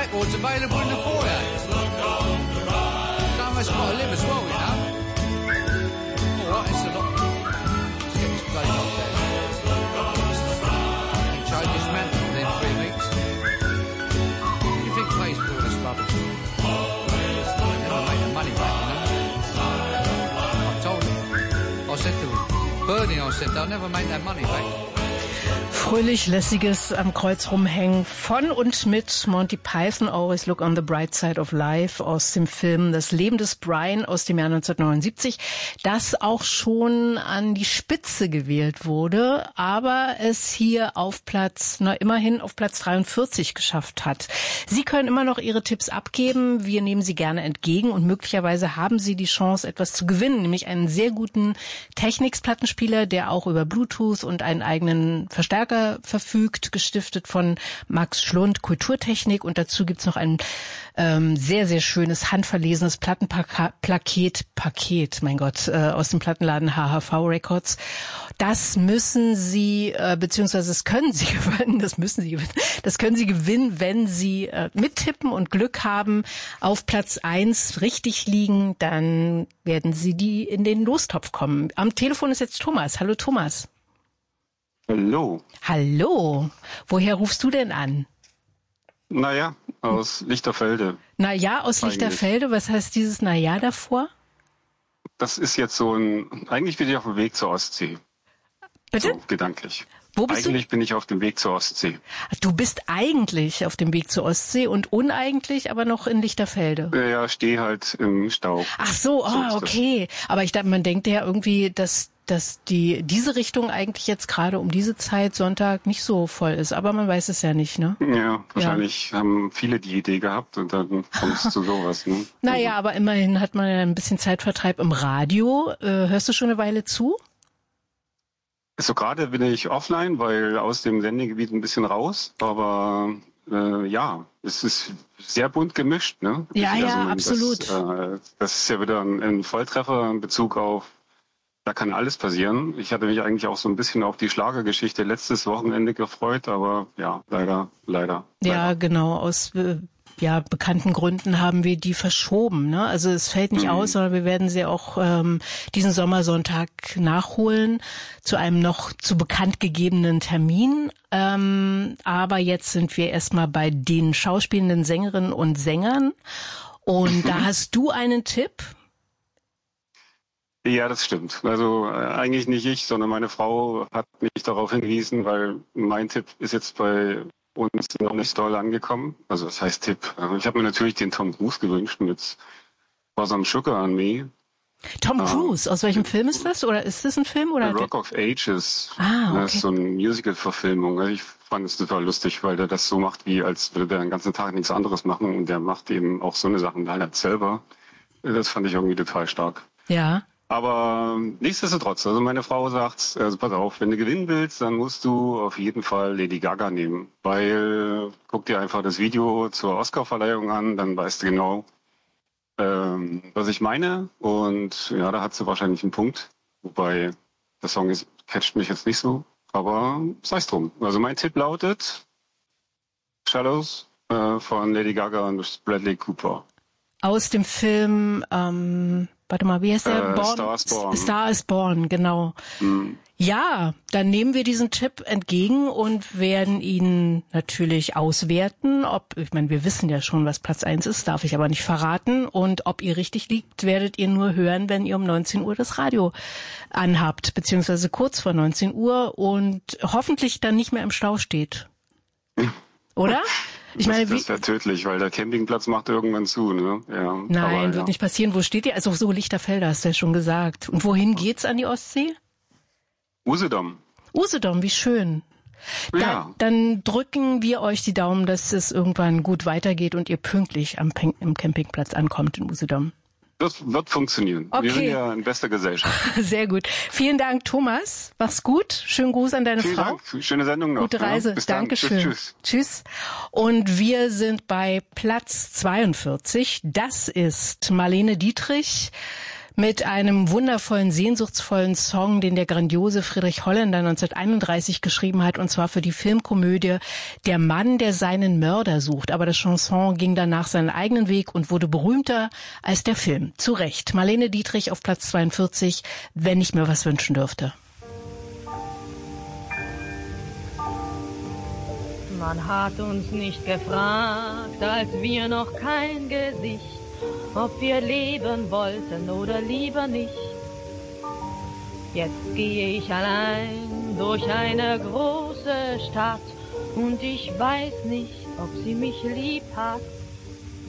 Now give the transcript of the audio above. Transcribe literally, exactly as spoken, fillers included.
skateboards available in the foyer. Somewhere's got to live as well, you know. All right, it's a lot. Let's get this bloody lot there. And try to dismantle within three weeks. What do you think pays for all this rubbish? Never make the money back, you know. I told him. I said to him, Bernie, I said, they'll never make that money back. Fröhlich lässiges am Kreuz rumhängen von und mit Monty Python, Always Look on the Bright Side of Life, aus dem Film Das Leben des Brian aus dem Jahr neunzehnhundertneunundsiebzig, das auch schon an die Spitze gewählt wurde, aber es hier auf Platz, na immerhin auf Platz dreiundvierzig geschafft hat. Sie können immer noch Ihre Tipps abgeben, wir nehmen sie gerne entgegen und möglicherweise haben Sie die Chance, etwas zu gewinnen, nämlich einen sehr guten Technics-Plattenspieler, der auch über Bluetooth und einen eigenen Verstärker verfügt, gestiftet von Max Schlund, Kulturtechnik, und dazu gibt's noch ein ähm, sehr, sehr schönes, handverlesenes Plattenplaket, Paket, mein Gott, äh, aus dem Plattenladen H H V Records. Das müssen Sie, äh, beziehungsweise das können Sie gewinnen, das müssen Sie gewinnen, das können Sie gewinnen, wenn Sie äh, mittippen und Glück haben, auf Platz eins richtig liegen, dann werden Sie die in den Lostopf kommen. Am Telefon ist jetzt Thomas. Hallo Thomas. Hallo. Hallo. Woher rufst du denn an? Naja, aus Lichterfelde. Naja, aus eigentlich. Lichterfelde. Was heißt dieses Naja davor? Das ist jetzt so ein, eigentlich bin ich auf dem Weg zur Ostsee. Bitte? So, gedanklich. Wo bist eigentlich du? bin ich auf dem Weg zur Ostsee. Du bist eigentlich auf dem Weg zur Ostsee und uneigentlich aber noch in Lichterfelde. Ja, ja, stehe halt im Stau. Ach so, So oh, ist das. okay. Aber ich dachte, man denkt ja irgendwie, dass dass die diese Richtung eigentlich jetzt gerade um diese Zeit Sonntag nicht so voll ist. Aber man weiß es ja nicht, ne? Ja, wahrscheinlich ja. haben viele die Idee gehabt und dann kommst du zu sowas. Ne? Naja, aber immerhin hat man ja ein bisschen Zeitvertreib im Radio. Äh, hörst du schon eine Weile zu? So gerade bin ich offline, weil aus dem Sendegebiet ein bisschen raus. Aber äh, ja, es ist sehr bunt gemischt. Ne? Ja, also, ja, absolut. Das, äh, das ist ja wieder ein, ein Volltreffer in Bezug auf, da kann alles passieren. Ich hatte mich eigentlich auch so ein bisschen auf die Schlagergeschichte letztes Wochenende gefreut, aber ja, leider, leider. Ja, leider. genau, aus äh, ja, bekannten Gründen haben wir die verschoben. Ne? Also es fällt nicht mhm. aus, sondern wir werden sie auch ähm, diesen Sommersonntag nachholen zu einem noch zu bekannt gegebenen Termin. Ähm, aber jetzt sind wir erstmal bei den schauspielenden Sängerinnen und Sängern. Und da hast du einen Tipp? Ja, das stimmt. Also äh, eigentlich nicht ich, sondern meine Frau hat mich darauf hingewiesen, weil mein Tipp ist jetzt bei uns noch nicht doll angekommen. Also das heißt Tipp. Ich habe mir natürlich den Tom Cruise gewünscht mit For Some Sugar on Me. Tom Cruise, äh, aus welchem Film ist das? Oder ist das ein Film? Oder The Rock of Ages. Ah, okay. Das ist so eine Musical-Verfilmung. Ich fand es total lustig, weil der das so macht, wie als würde der den ganzen Tag nichts anderes machen. Und der macht eben auch so eine Sachen halt selber. Das fand ich irgendwie total stark. Ja. Aber nichtsdestotrotz, also meine Frau sagt, also pass auf, wenn du gewinnen willst, dann musst du auf jeden Fall Lady Gaga nehmen. Weil, guck dir einfach das Video zur Oscar-Verleihung an, dann weißt du genau, ähm, was ich meine. Und ja, da hat sie wahrscheinlich einen Punkt. Wobei, der Song ist, catcht mich jetzt nicht so, aber sei's drum. Also mein Tipp lautet Shallows äh, von Lady Gaga und Bradley Cooper. Aus dem Film, ähm, warte mal, wie heißt der? Äh, Born? Star is Born. Star is Born, genau. Mhm. Ja, dann nehmen wir diesen Tipp entgegen und werden ihn natürlich auswerten. Ob, ich meine, wir wissen ja schon, was Platz eins ist, darf ich aber nicht verraten. Und ob ihr richtig liegt, werdet ihr nur hören, wenn ihr um neunzehn Uhr das Radio anhabt, beziehungsweise kurz vor neunzehn Uhr und hoffentlich dann nicht mehr im Stau steht. Oder? Ich meine, das, das wäre tödlich, weil der Campingplatz macht irgendwann zu, ne? Ja, Nein, aber, wird ja. nicht passieren. Wo steht ihr? Also so Lichterfelde, hast du ja schon gesagt. Und wohin geht's an die Ostsee? Usedom. Usedom, wie schön. Da, Ja. Dann drücken wir euch die Daumen, dass es irgendwann gut weitergeht und ihr pünktlich am Pen- im Campingplatz ankommt in Usedom. Das wird funktionieren. Okay. Wir sind ja in bester Gesellschaft. Sehr gut. Vielen Dank, Thomas. Mach's gut. Schönen Gruß an deine Vielen Frau. Dank. Schöne Sendung noch. Gute Reise. Ja, bis dann. Dankeschön. Tschüss, tschüss. Tschüss. Und wir sind bei Platz zweiundvierzig. Das ist Marlene Dietrich Mit einem wundervollen, sehnsuchtsvollen Song, den der grandiose Friedrich Holländer neunzehnhunderteinunddreißig geschrieben hat, und zwar für die Filmkomödie Der Mann, der seinen Mörder sucht. Aber das Chanson ging danach seinen eigenen Weg und wurde berühmter als der Film. Zu Recht. Marlene Dietrich auf Platz zweiundvierzig, wenn ich mir was wünschen dürfte. Man hat uns nicht gefragt, als wir noch kein Gesicht, ob wir leben wollten oder lieber nicht. Jetzt gehe ich allein durch eine große Stadt und ich weiß nicht, ob sie mich lieb hat.